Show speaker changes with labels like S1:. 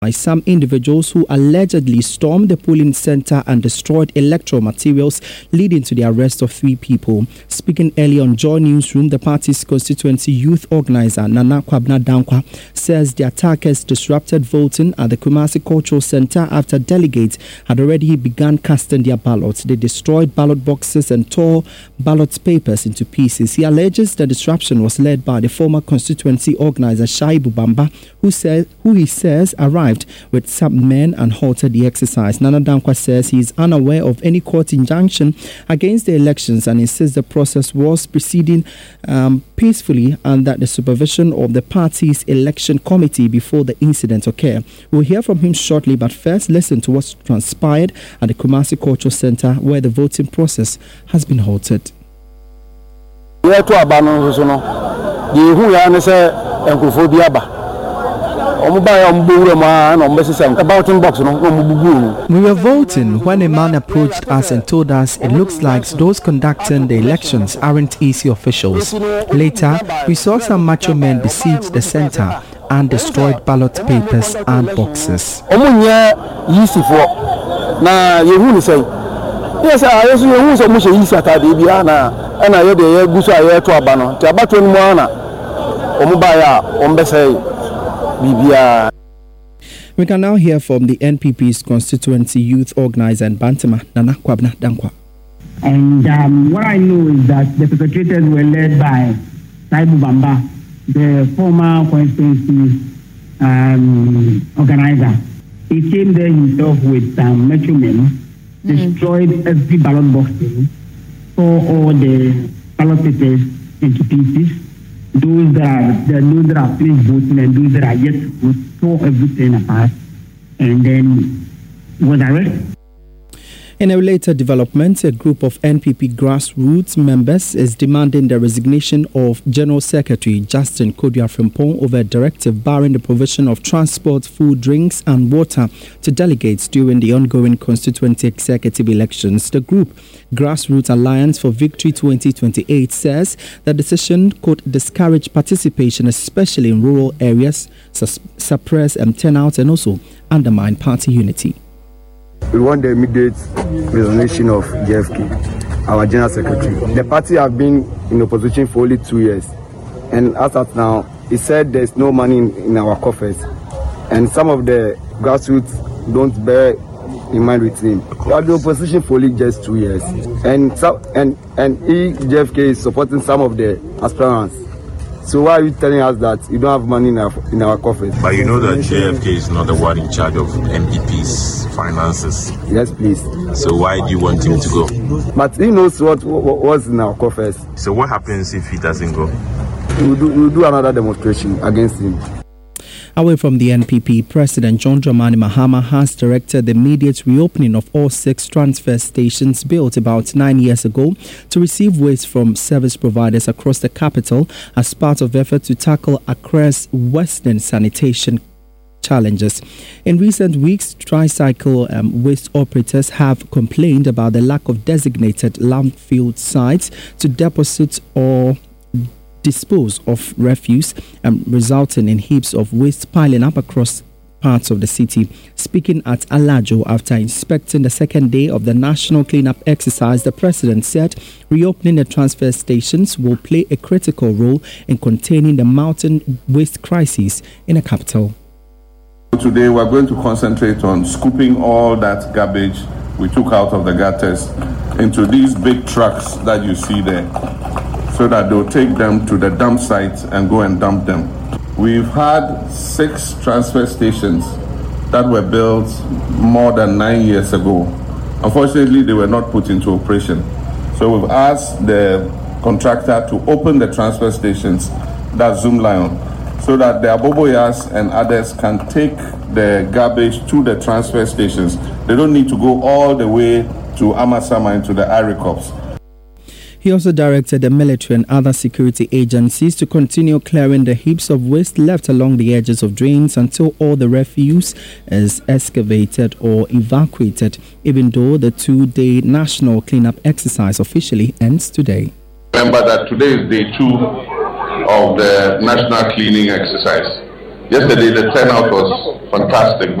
S1: by some individuals who allegedly stormed the polling center and destroyed electoral materials, leading to the arrest of 3 people. Speaking early on Joy Newsroom, the party's constituency youth organizer Nana Kwabena Dankwa says the attackers disrupted voting at the Kumasi Cultural Center after delegates had already begun casting their ballots. They destroyed ballot boxes and tore ballot papers into pieces. He alleges the disruption was led by the former constituency organizer Shaibu Bamba, who he says arrived with some men and halted the exercise. Nana Dankwa says he is unaware of any court injunction against the elections and insists the process was proceeding peacefully and that the supervision of the party's election committee before the incident occurred. We'll hear from him shortly, but first listen to what's transpired at the Kumasi Cultural Center where the voting process has been halted.
S2: We were voting when a man approached us and told us it looks like those conducting the elections aren't easy officials. Later, we saw some macho men besiege the center and destroyed ballot papers and boxes.
S1: We can now hear from the NPP's constituency youth organizer and Bantama, Nana Kwabena Dankwa.
S3: And what I know is that the perpetrators were led by Shaibu Bamba, the former constituency organizer. He came there himself with some metro men, destroyed every ballot box, tore all the ballot papers into pieces. Those that are placed voting and those that are yet to vote, tore everything apart, and then was arrested.
S1: In a related development, a group of NPP grassroots members is demanding the resignation of General Secretary Justin Kodua Frimpong over a directive barring the provision of transport, food, drinks and water to delegates during the ongoing constituency executive elections. The group, Grassroots Alliance for Victory 2028, says the decision could discourage participation, especially in rural areas, suppress turnout and also undermine party unity.
S4: We want the immediate resignation of JFK, our General Secretary. The party have been in opposition for only 2 years. And as of now, he said there's no money in our coffers. And some of the grassroots don't bear in mind with him. We are in opposition for only just 2 years. And JFK is supporting some of the aspirants. So why are you telling us that you don't have money in our coffers?
S5: But you know that JFK is not the one in charge of NPP's finances.
S4: Yes, please.
S5: So why do you want him to go?
S4: But he knows what's in our coffers.
S5: So what happens if he doesn't go?
S4: We'll do another demonstration against him.
S1: Away from the NPP, President John Dramani Mahama has directed the immediate reopening of all 6 transfer stations built about 9 years ago to receive waste from service providers across the capital as part of effort to tackle Accra's Western sanitation challenges. In recent weeks, tricycle waste operators have complained about the lack of designated landfill sites to deposit or dispose of refuse, resulting in heaps of waste piling up across parts of the city. Speaking at Alajo after inspecting the second day of the national cleanup exercise, the president said reopening the transfer stations will play a critical role in containing the mountain waste crisis in the capital.
S6: Today we're going to concentrate on scooping all that garbage we took out of the gutters into these big trucks that you see there, so that they'll take them to the dump sites and go and dump them. We've had 6 transfer stations that were built more than 9 years ago. Unfortunately, they were not put into operation. So we've asked the contractor to open the transfer stations, that's Zoom Lion, so that the Aboboyas and others can take the garbage to the transfer stations. They don't need to go all the way to Amasama into the Irikops.
S1: He also directed the military and other security agencies to continue clearing the heaps of waste left along the edges of drains until all the refuse is excavated or evacuated, even though the 2-day national cleanup exercise officially ends today.
S6: Remember that today is day 2 of the national cleaning exercise. Yesterday, the turnout was fantastic.